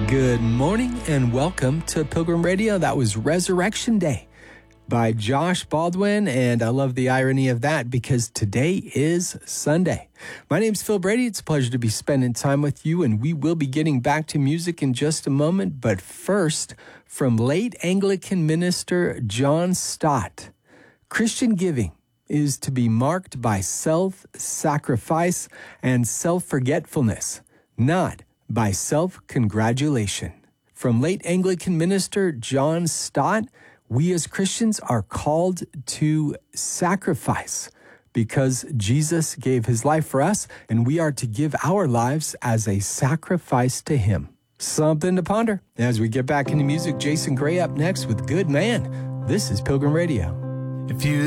Good morning and welcome to Pilgrim Radio. That was Resurrection Day by Josh Baldwin, and I love the irony of that because today is Sunday. My name's Phil Brady. It's a pleasure to be spending time with you, and we will be getting back to music in just a moment. But first, from late Anglican minister John Stott, Christian giving is to be marked by self-sacrifice and self-forgetfulness, not by self-congratulation. From late Anglican minister John Stott, we as Christians are called to sacrifice because Jesus gave his life for us, and we are to give our lives as a sacrifice to him. Something to ponder. As we get back into music, Jason Gray up next with Good Man. This is Pilgrim Radio. If you